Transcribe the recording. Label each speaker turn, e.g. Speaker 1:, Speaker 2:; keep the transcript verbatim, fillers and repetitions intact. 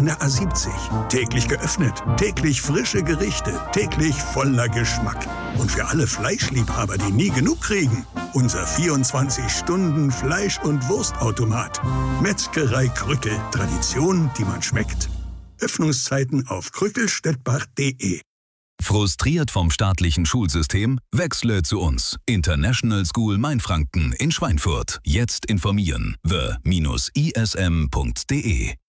Speaker 1: an der A siebzig. Täglich geöffnet, täglich frische Gerichte, täglich voller Geschmack. Und für alle Fleischliebhaber, die nie genug kriegen, unser vierundzwanzig Stunden Fleisch- und Wurstautomat. Metzgerei Krückel. Tradition, die man schmeckt. Öffnungszeiten auf krückelstettbach punkt de.
Speaker 2: Frustriert vom staatlichen Schulsystem? Wechsle zu uns. International School Mainfranken in Schweinfurt. Jetzt informieren. the Bindestrich i s m punkt de